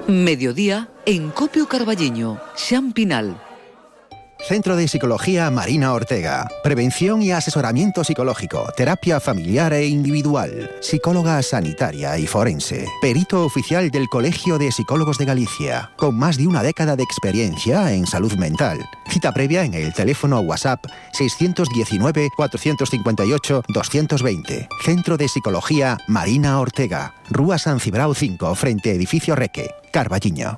Mediodía en Copio Carballiño, Xampinal. Centro de Psicología Marina Ortega. Prevención y asesoramiento psicológico, terapia familiar e individual, psicóloga sanitaria y forense, perito oficial del Colegio de Psicólogos de Galicia, con más de una década de experiencia en salud mental. Cita previa en el teléfono WhatsApp 619-458-220. Centro de Psicología Marina Ortega. Rúa San Cibrao 5, frente Edificio Reque, Carballiño.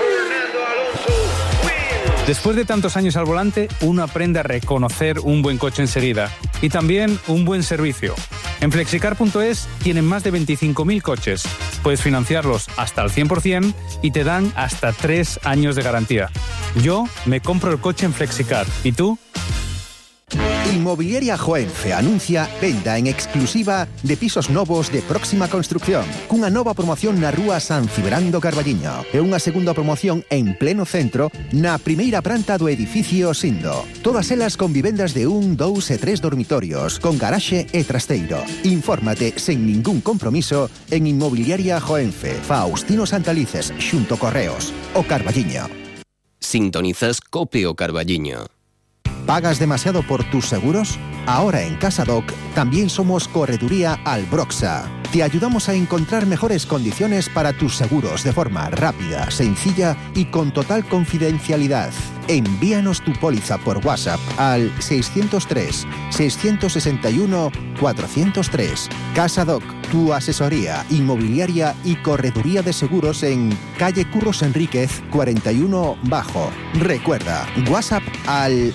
Después de tantos años al volante, uno aprende a reconocer un buen coche enseguida y también un buen servicio. En Flexicar.es tienen más de 25.000 coches. Puedes financiarlos hasta el 100% y te dan hasta 3 años de garantía. Yo me compro el coche en Flexicar. ¿Y tú? Inmobiliaria Joenfe anuncia venda en exclusiva de pisos novos de próxima construcción, cunha nova promoción na rúa San Cibrando Carballiño e unha segunda promoción en pleno centro na primeira planta do edificio Sindo. Todas elas con vivendas de 1, 2 e 3 dormitorios, con garaxe e trasteiro. Infórmate sen ningún compromiso en Inmobiliaria Joenfe, Faustino Santalices, xunto Correos, o Carballiño. Sintonizas Copio Carballiño. ¿Pagas demasiado por tus seguros? Ahora en CasaDoc también somos Correduría Albroxa. Te ayudamos a encontrar mejores condiciones para tus seguros de forma rápida, sencilla y con total confidencialidad. Envíanos tu póliza por WhatsApp al 603-661-403. CasaDoc, tu asesoría inmobiliaria y correduría de seguros en calle Curros Enríquez 41 Bajo. Recuerda, WhatsApp al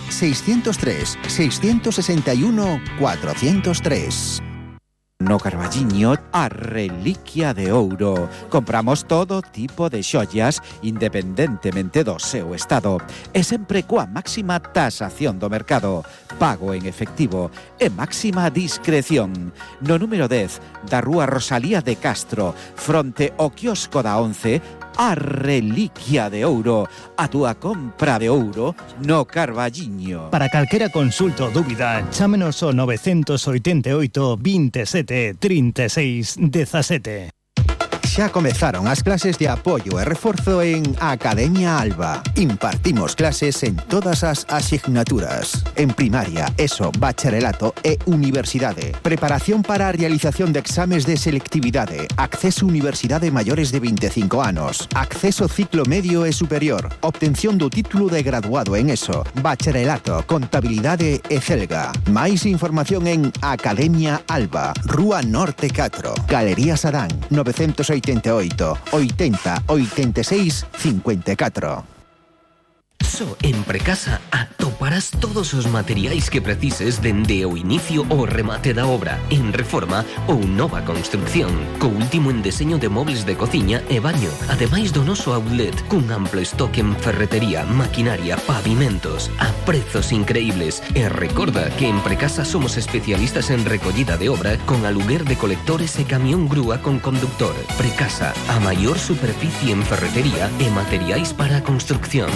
603-661-403. No Carballiño, a reliquia de ouro. Compramos todo tipo de xoias independentemente do seu estado e sempre coa máxima tasación do mercado, pago en efectivo e máxima discreción. No número 10 da rúa Rosalía de Castro, fronte ao quiosco da 11, a reliquia de ouro, a túa compra de ouro no Carballiño. Para calquera consulta ou dúbida, chámenos ao 988 27 36 17. Xa comezaron as clases de apoio e reforzo en Academia Alba. Impartimos clases en todas as asignaturas. En primaria, ESO, bacharelato e universidade. Preparación para a realización de exames de selectividade. Acceso a universidade maiores de 25 anos. Acceso ciclo medio e superior. Obtención do título de graduado en ESO, bacharelato, contabilidade e celga. Máis información en Academia Alba, Rúa Norte 4, Galería Sadán, 988 80 86 54. Só en Precasa atoparás todos os materiais que precises dende o inicio ao remate da obra, en reforma ou nova construcción, co último en deseño de mobles de cociña e baño, ademais do noso outlet, cun amplo stock en ferretería, maquinaria, pavimentos, a prezos increíbles. E recorda que en Precasa somos especialistas en recollida de obra con aluguer de colectores e camión grúa con conductor. Precasa, a maior superficie en ferretería e materiais para a construcción.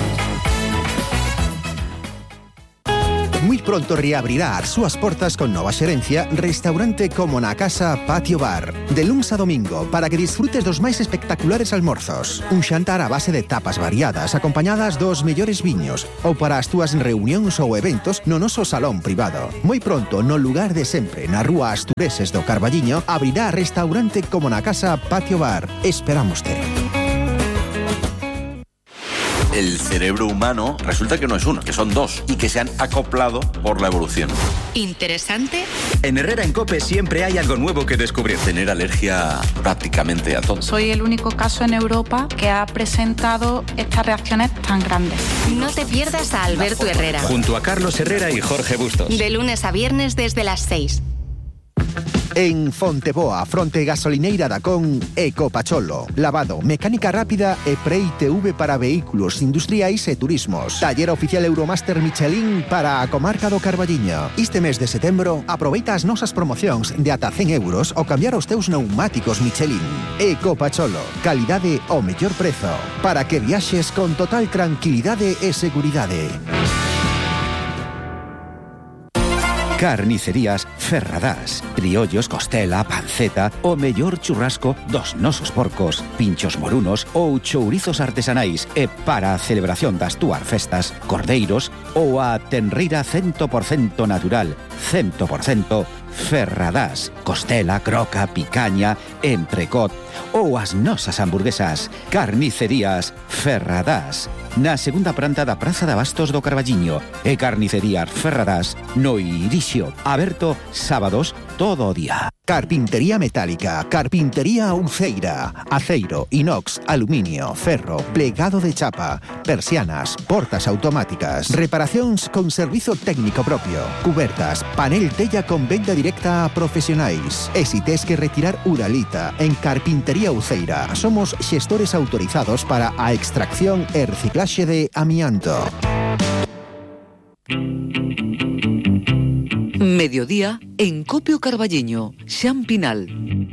Muy pronto reabrirá as súas portas con nova xerencia Restaurante Como na Casa Patio Bar. De luns a domingo, para que disfrutes dos máis espectaculares almorzos. Un xantar a base de tapas variadas, acompañadas dos mellores viños, ou para as túas reunións ou eventos no noso salón privado. Moi pronto, no lugar de sempre, na rúa Astureses do Carballiño, abrirá Restaurante Como na Casa Patio Bar. Esperámoste. El cerebro humano resulta que no es uno, que son dos y que se han acoplado por la evolución. ¿Interesante? En Herrera en COPE siempre hay algo nuevo que descubrir. Tener alergia prácticamente a todo. Soy el único caso en Europa que ha presentado estas reacciones tan grandes. No te pierdas a Alberto Herrera. Junto a Carlos Herrera y Jorge Bustos. De lunes a viernes desde las 6. En Fonteboa, fronte gasolineira da Con, Ecopacholo. Lavado, mecánica rápida e pre-ITV para vehículos industriais e turismos. Taller oficial Euromaster Michelin para a comarca do Carballiño. Este mes de setembro, aproveita as nosas promocións de ata 100 euros ao cambiar os teus neumáticos Michelin. Ecopacholo, calidade ao mellor prezo. Para que viaxes con total tranquilidade e seguridade. Carnicerías Ferradás, criollos, costela, panceta, o mellor churrasco dos nosos porcos, pinchos morunos ou chourizos artesanais e para a celebración das túas festas, cordeiros ou a tenreira 100% natural, 100% Ferradás, costela, croca, picaña, entrecot ou as nosas hamburguesas, carnicerías Ferradás. Na segunda planta da Praza de Abastos do Carballiño e Carnicerías Ferradás no Irixio, aberto sábados todo o día. Carpintería metálica, carpintería Uceira, aceiro, inox, aluminio, ferro, plegado de chapa, persianas, portas automáticas, reparacións con servizo técnico propio, cubertas, panel tella con venda directa a profesionais. E si tes que retirar uralita, en Carpintería Uceira somos xestores autorizados para a extracción e reciclaxe de amianto. Mediodía en Copio Carballiño, Xampinal.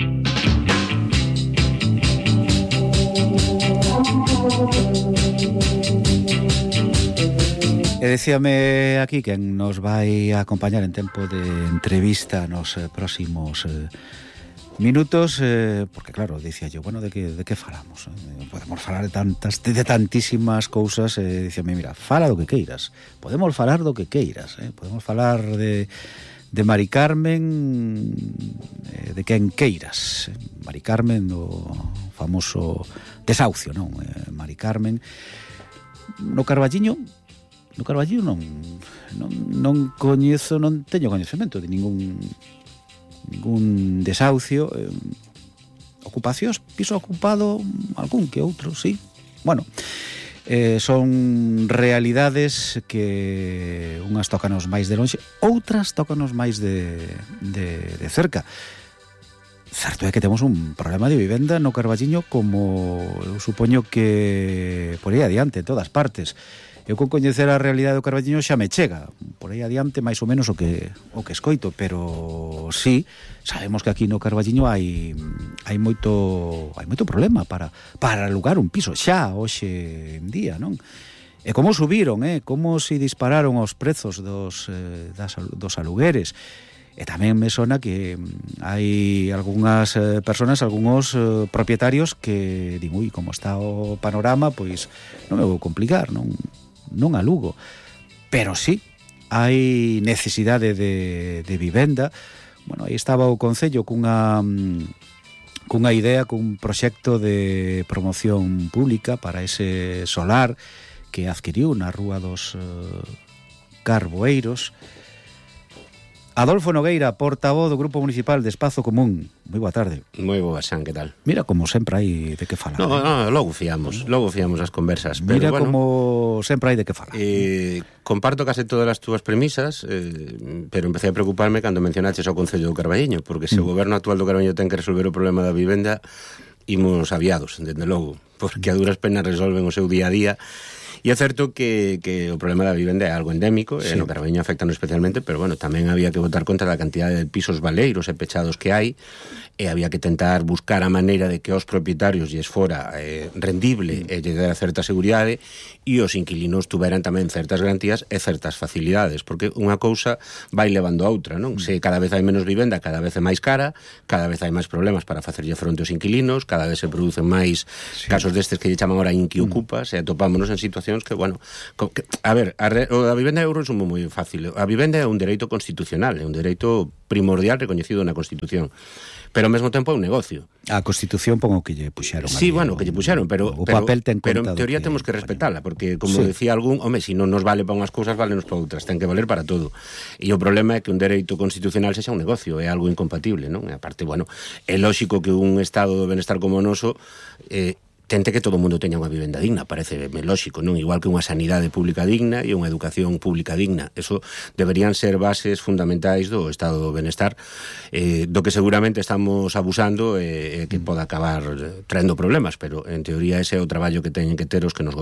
E decíame aquí que nos vai a acompañar en tempo de entrevista nos próximos minutos, porque claro, dicía yo, bueno, de que falamos? Podemos falar de tantísimas cousas, dicíame, mira, fala do que queiras, podemos falar do que queiras, podemos falar de Mari Carmen, de quen queiras, Mari Carmen, do famoso desahucio, non? Mari Carmen, no Carballiño non coñezo, non teño coñecemento de ningún desahucio, ocupacións, piso ocupado, algún que outro, sí. Bueno, son realidades que unhas tócanos máis de lonxe, outras tócanos máis de cerca. Certo é que temos un problema de vivenda no Carballiño como eu supoño que por aí adiante en todas partes. Eu con coñecer a realidade do Carballiño xa me chega, por aí adiante máis ou menos o que escoito, pero sí, sabemos que aquí no Carballiño hai moito problema para alugar un piso xa hoxe en día, non? E como subiron, como se dispararon os prezos dos alugueres. E tamén me sona que hai algunhas personas, algúns propietarios que din, ui, como está o panorama, pois non me vou complicar, non alugo. Pero sí, hai necesidade de vivenda. Bueno, aí estaba o Concello cunha idea, cun proxecto de promoción pública para ese solar que adquiriu na Rúa dos Carboeiros. Adolfo Nogueira, portavoz do Grupo Municipal de Espazo Común. Moi boa tarde. Moi boa, Xan, que tal? Mira, como sempre hai de que falar. No, logo fiamos as conversas. Mira, pero, como sempre hai de que falar. Comparto case todas as túas premisas, pero empecé a preocuparme cando mencionaches o Concello do Carballiño, porque se o goberno actual do Carballiño ten que resolver o problema da vivenda, imos aviados, desde logo, porque a duras penas resolven o seu día a día. E é certo que o problema da vivenda é algo endémico, sí. No Carballiño afectanos especialmente, pero bueno, tamén había que votar contra da cantidade de pisos baleiros e pechados que hai, e había que tentar buscar a maneira de que aos propietarios lles fora rendible e lle dera certa seguridade e os inquilinos tuveran tamén certas garantías e certas facilidades, porque unha cousa vai levando a outra, non? Se cada vez hai menos vivenda, cada vez é máis cara, cada vez hai máis problemas para facerlle fronte aos inquilinos, cada vez se producen máis casos destes que lle chaman ahora inquiocupas, e atopámonos en situacións que, bueno, a ver, a vivenda é un resumo moi fácil. A vivenda é un dereito constitucional, é un dereito primordial recoñecido na Constitución. Pero ao mesmo tempo é un negocio. A Constitución pon o que lle puxeron. Sí, bueno, que lle puxeron, pero en teoría temos que respetala, porque como decía algún, home, se non nos vale para unhas cousas, valenos para outras, ten que valer para todo. E o problema é que un dereito constitucional sexa un negocio, é algo incompatible, non? E aparte, bueno, é lóxico que un estado do benestar como o noso tente que todo o mundo teña unha vivenda digna, parece lóxico, non? Igual que unha sanidade pública digna e unha educación pública digna. Eso deberían ser bases fundamentais do estado do benestar, do que seguramente estamos abusando e que poda acabar traendo problemas, pero en teoría ese é o traballo que teñen que ter os que nos gobernan.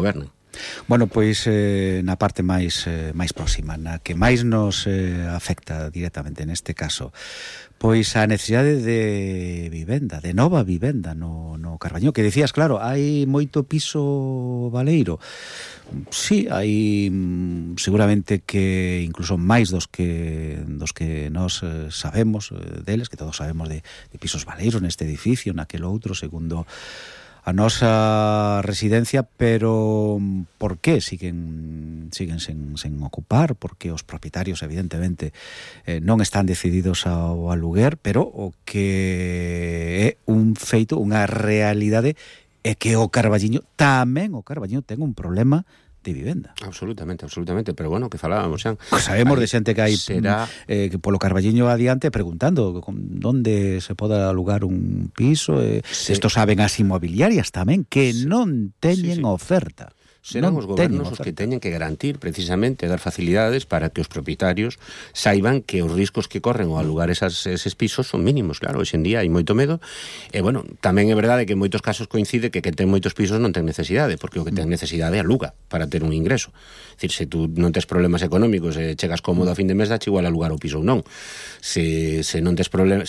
Bueno, pois na parte máis próxima, na que máis nos afecta directamente neste caso, pois a necesidade de vivenda, de nova vivenda no Carballiño, que decías, claro, hai moito piso baleiro. Sí, hai seguramente que incluso máis dos que nós sabemos deles, que todos sabemos de pisos baleiros neste edificio, naquele outro, segundo a nosa residencia, pero por que siguen sen ocupar? Porque os propietarios evidentemente non están decididos ao aluguer, pero o que é un feito, unha realidade, é que o Carballiño ten un problema de vivenda. Absolutamente, pero bueno, que falábamos xa. Sabemos de xente que hai que polo Carballiño adiante preguntando onde se pode alugar un piso, isto saben as inmobiliarias tamén, que non teñen oferta. Serán os gobernos os que teñen que garantir precisamente, dar facilidades para que os propietarios saiban que os riscos que corren ao alugar eses pisos son mínimos. Claro, hoxe en día hai moito medo e, bueno, tamén é verdade que en moitos casos coincide que ten moitos pisos non ten necesidade, porque o que ten necesidade aluga para ter un ingreso. É dicir, se tú non tes problemas económicos e chegas cómodo a fin de mes, dache igual alugar o piso ou non. Se non tes problemas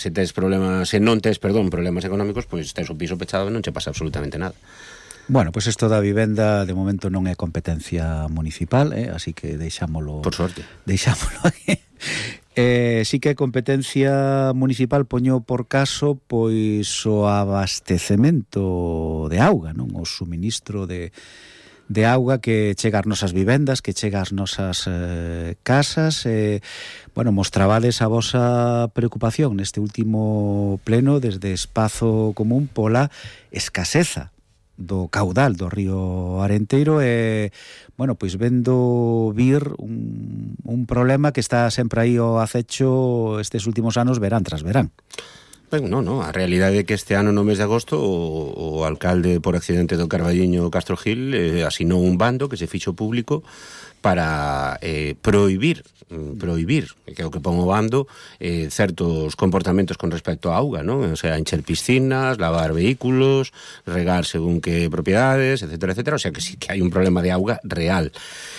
económicos, pois tes o piso pechado e non che pasa absolutamente nada. Bueno, pois isto da vivenda de momento non é competencia municipal, así que deixámolo... Por sorte. Deixámolo aquí. Sí que é competencia municipal, poño por caso, pois o abastecemento de auga, non? O suministro de auga que chega ás nosas vivendas, que chega ás nosas casas. Bueno, mostrabades a vosa preocupación neste último pleno desde Espazo Común pola escaseza do caudal do río Arenteiro e, bueno, pois vendo vir un problema que está sempre aí ao acecho estes últimos anos, verán tras verán. Ben, non, a realidade é que este ano no mes de agosto o alcalde por accidente do Carballiño, Castro Gil, asinou un bando que se fixo público para prohibir, que é o que pon o bando, certos comportamentos con respecto á auga, non? O sea, encher piscinas, lavar vehículos, regar según que propiedades, etcétera, etcétera. O sea, que sí que hai un problema de auga real.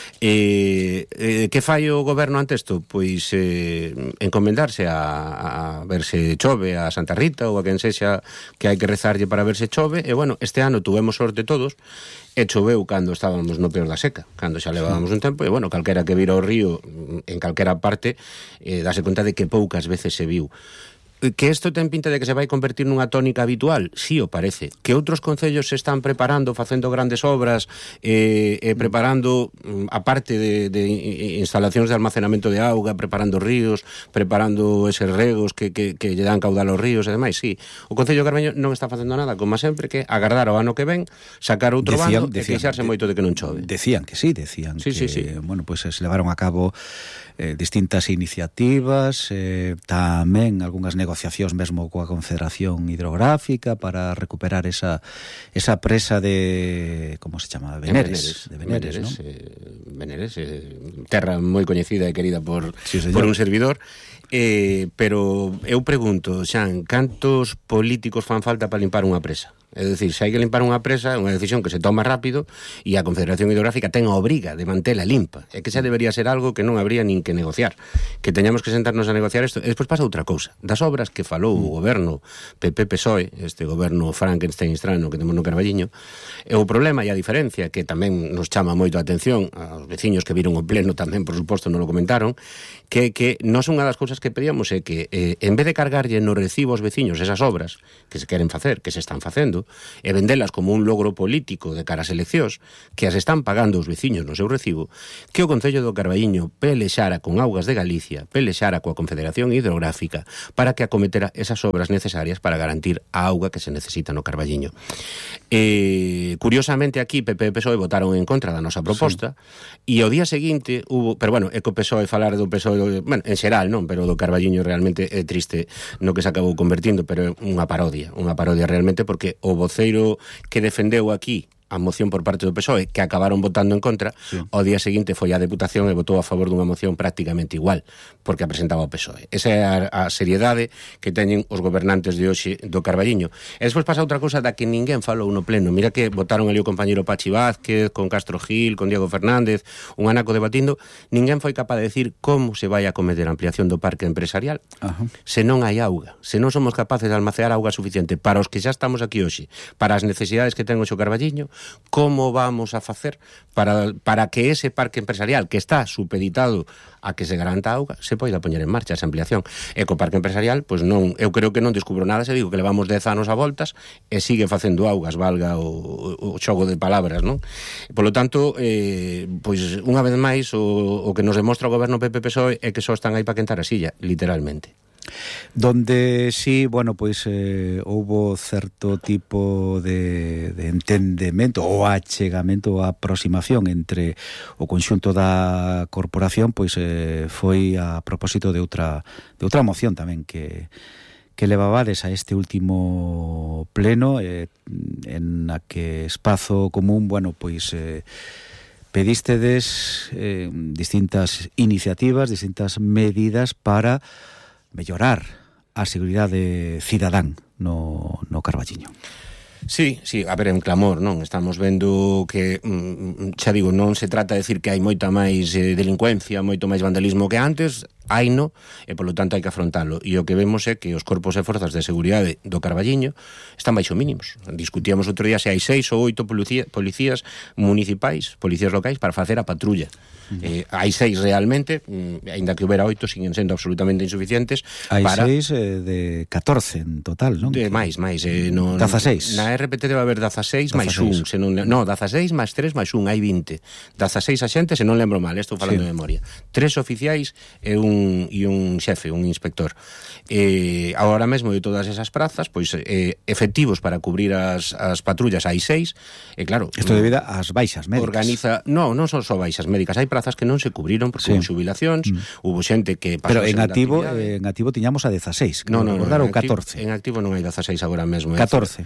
Que fai o goberno ante isto? Pois encomendarse a ver se chove a Santa Rita ou a quen sexa que hai que rezarlle para ver se chove. E, bueno, este ano tuvemos sorte todos e choveu cando estábamos no peor da seca, cando xa levábamos un tempo, e, bueno, calquera que vira o río en calquera parte dase conta de que poucas veces se viu. Que isto ten pinta de que se vai convertir nunha tónica habitual? Sí, o parece. Que outros concellos se están preparando, facendo grandes obras, preparando, aparte de instalacións de almacenamento de auga, preparando ríos, preparando eses regos que lle dan caudal aos ríos e demais, sí. O Concello de Carballiño non está facendo nada, como sempre, que agardar o ano que ven, sacar outro bando e queixarse moito de que non chove. Decían que sí. Bueno, pues se levaron a cabo distintas iniciativas, tamén algunhas negociacións mesmo coa Confederación Hidrográfica para recuperar esa presa de, como se chama? Veneres, non? Veneres, terra moi coñecida e querida por un servidor. Pero eu pregunto, Xan, cantos políticos fan falta para limpar unha presa? É dicir, se hai que limpar unha presa, é unha decisión que se toma rápido e a Confederación Hidrográfica ten a obriga de mantela limpa. É que xa debería ser algo que non habría nin que negociar. Que teñamos que sentarnos a negociar isto. E despois pasa outra cousa. Das obras que falou o goberno PP-PSOE, este goberno Frankenstein-strano que temos no Carballiño, é o problema e a diferencia que tamén nos chama moito a atención aos veciños que viron o pleno tamén, por suposto, non lo comentaron, que non unha das cousas que pedíamos é que en vez de cargarlle no recibo aos veciños esas obras que se queren facer, que se están facendo, e vendelas como un logro político de cara ás eleccións, que as están pagando os veciños no seu recibo, que o Concello do Carballiño pelexara con Augas de Galicia, pelexara coa Confederación Hidrográfica para que acometera esas obras necesarias para garantir a auga que se necesita no Carballiño. Curiosamente aquí PP e PSOE votaron en contra da nosa proposta, e ao día seguinte hubo, pero bueno, é que o PSOE falar do PSOE, bueno, en xeral non, pero do Carballiño realmente é triste no que se acabou convertindo, pero é unha parodia realmente, porque o voceiro que defendeu aquí a moción por parte do PSOE, que acabaron votando en contra, ao día seguinte foi a Deputación e votou a favor dunha moción prácticamente igual, porque a presentaba o PSOE. Esa é a seriedade que teñen os gobernantes de hoxe do Carballiño. E despois pasa outra cousa da que ninguén falou no pleno. Mira que votaron ali o compañeiro Pachi Vázquez, con Castro Gil, con Diego Fernández, un anaco debatindo, ninguén foi capaz de decir como se vai a cometer a ampliación do parque empresarial. Se non hai auga, se non somos capaces de almacear auga suficiente para os que xa estamos aquí hoxe, para as necesidades que ten o Carballiño, como vamos a facer para que ese parque empresarial que está supeditado a que se garanta auga, se poida poñer en marcha esa ampliación. E co parque empresarial, pois non, eu creo que non descubro nada se digo que levamos 10 anos a voltas e sigue facendo augas, valga o xogo de palabras, non? Polo tanto, pois unha vez máis o que nos demostra o goberno PP-PSOE é que só están aí para quentar a silla, literalmente. Donde sí, bueno, pois houbo certo tipo de entendemento ou achegamento ou aproximación entre o conxunto da corporación, pois foi a propósito de outra moción tamén que levabades a este último pleno, en a que Espazo Común, bueno, pois pedístedes distintas iniciativas, distintas medidas para mellorar a seguridade cidadán no Carballiño. Sí, a ver, en clamor, non? Estamos vendo que, xa digo, non se trata de decir que hai moita máis delincuencia, moito máis vandalismo que antes, haino, e polo tanto hai que afrontalo. E o que vemos é que os corpos e forzas de seguridade do Carballiño están baixo mínimos. Discutíamos outro día se hai 6 ou 8 policías municipais, policías locais, para facer a patrulla. Hai 6 realmente, aínda que houbera 8, siguen sendo absolutamente insuficientes. Hai 6 de 14 en total, non? De máis. 16. Na RPT debe haber 16 máis 1. No, 16 máis 3 máis 1, hai 20. 16 axentes, se non lembro mal, estou falando de memoria. 3 oficiais e un xefe, un inspector. Agora mesmo de todas esas prazas, pois efectivos para cubrir as patrullas hai 6, e claro... Isto debido ás baixas médicas. Non son só baixas médicas, hai prazas que non se cubriron porque hubo xubilacións, hubo xente que pasou. Pero en activo tiñamos a 16, non, ou 14. En activo non hai 16 agora mesmo. 14.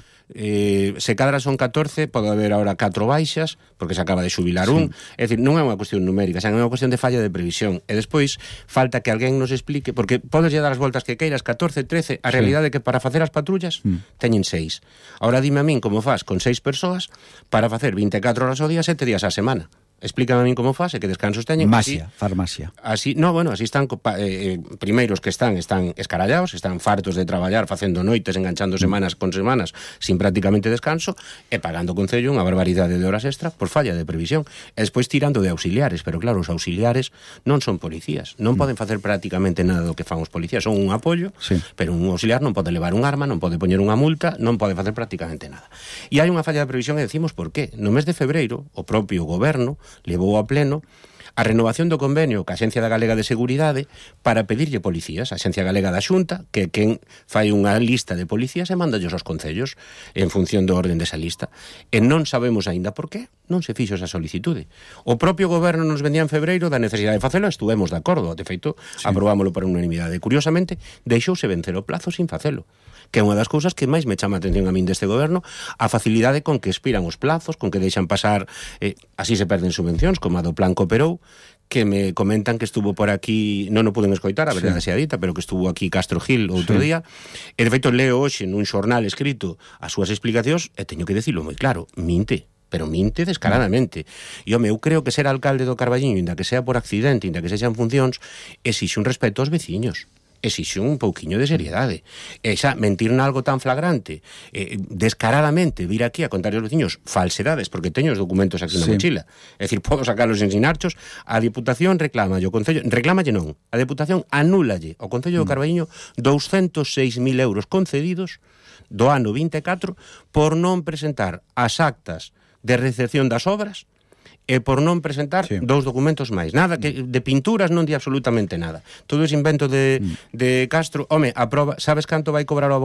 Se cadra son 14, pode haber ahora 4 baixas, porque se acaba de xubilar un. É dicir, non é unha cuestión numérica, é unha cuestión de falla de previsión. E despois falta que alguén nos explique, porque podes lle dar as voltas que queiras, 14, 13, a realidade é que para facer as patrullas teñen 6. Ahora dime a min como faz con 6 persoas para facer 24 horas ao día, 7 días á semana. Explícame a min como faz e que descansos teñen. Farmacia. Así están primeiros que están escarallados, están fartos de traballar facendo noites, enganchando semanas con semanas sin prácticamente descanso e pagando concello unha barbaridade de horas extra por falla de previsión. E despois tirando de auxiliares, pero claro, os auxiliares non son policías, non poden facer prácticamente nada do que fan os policías, son un apoio, pero un auxiliar non pode levar un arma, non pode poñer unha multa, non pode facer prácticamente nada. E hai unha falla de previsión e decimos por qué. No mes de febreiro, o propio goberno levou a pleno a renovación do convenio ca Axencia da Galega de Seguridade para pedirlle policías, a Axencia Galega da Xunta, que quen fai unha lista de policías e mandallos aos concellos en función do orden desa lista. E non sabemos aínda por qué non se fixo esa solicitude. O propio goberno nos vendía en febreiro da necesidade de facelo, estuvemos de acordo, de feito, aprobámoslo por unanimidade. Curiosamente, deixouse vencer o plazo sin facelo, que é unha das cousas que máis me chama a atención a min deste goberno, a facilidade con que expiran os plazos, con que deixan pasar, así se perden subvencións, como a do Plan Cooperou, que me comentan que estuvo por aquí, non o puden escoitar, a verdade sea dita, pero que estuvo aquí Castro Gil outro día, e de feito leo hoxe nun xornal escrito as súas explicacións, e teño que dicilo moi claro, minte. Pero minte descaradamente. E, home, eu creo que ser alcalde do Carballiño, inda que sea por accidente, inda que sexan funcións, exixe un respeto aos veciños. Exixe un pouquiño de seriedade. E xa, mentir nalgo tan flagrante, descaradamente vir aquí a contar aos veciños falsedades, porque teño os documentos aquí na mochila, é dicir, podo sacalos en sinarchos, a Diputación reclámalle, o Concello, reclámalle non, a Diputación anúlalle ao Concello do Carballiño 206.000 euros concedidos do ano 24 por non presentar as actas de recepción das obras e por non presentar 2 documentos máis. Nada, que de pinturas non di absolutamente nada. Todo ese invento de Castro. Home, a proba, sabes canto vai cobrar o